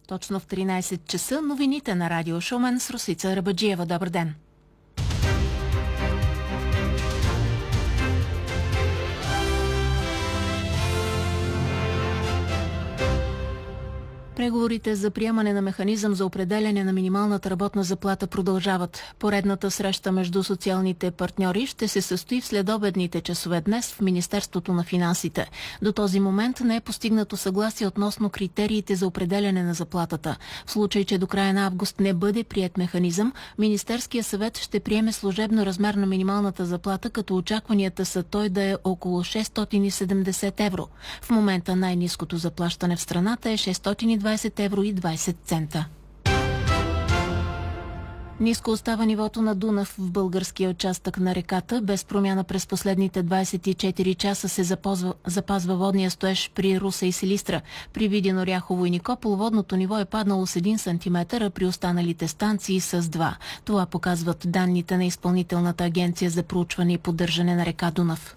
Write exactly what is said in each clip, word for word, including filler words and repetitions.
Точно в тринайсет часа новините на Радио Шумен с Росица Рабаджиева. Добър ден! Преговорите за приемане на механизъм за определяне на минималната работна заплата продължават. Поредната среща между социалните партньори ще се състои в следобедните часове днес в Министерството на финансите. До този момент не е постигнато съгласие относно критериите за определяне на заплатата. В случай, че до края на август не бъде приет механизъм, Министерския съвет ще приеме служебно размер на минималната заплата, като очакванията са той да е около шестстотин и седемдесет евро. В момента най-ниското заплащане в страната е шестстотин и двайсет евро и двайсет цента. Ниско остава нивото на Дунав в българския участък на реката. Без промяна през последните двайсет и четири часа се запазва, запазва водния стоеж при Русе и Силистра. При Видин, Оряхово и Никопол водното ниво е паднало с един сантиметър, а при останалите станции с два. Това показват данните на Изпълнителната агенция за проучване и поддържане на река Дунав.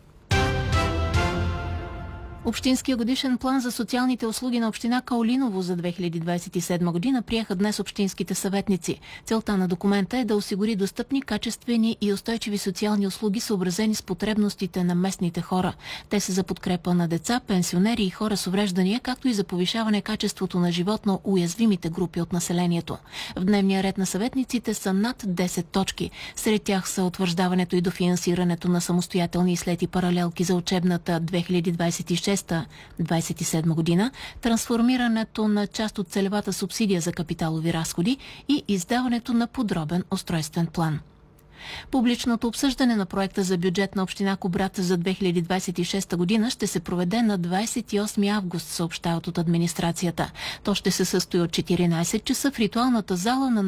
Общинския годишен план за социалните услуги на община Каолиново за две хиляди двайсет и седма година приеха днес общинските съветници. Целта на документа е да осигури достъпни, качествени и устойчиви социални услуги, съобразени с потребностите на местните хора. Те са за подкрепа на деца, пенсионери и хора с увреждания, както и за повишаване качеството на живот на уязвимите групи от населението. В дневния ред на съветниците са над десет точки. Сред тях са утвърждаването и дофинансирането на самостоятелни и слети паралелки за учебната две хиляди двайсет и шеста двайсет и седма година, трансформирането на част от целевата субсидия за капиталови разходи и издаването на подробен устройствен план. Публичното обсъждане на проекта за бюджет на община Кубрат за две хиляди двайсет и шеста година ще се проведе на двайсет и осми август, съобщават от администрацията. То ще се състои от четиринайсет часа в ритуалната зала на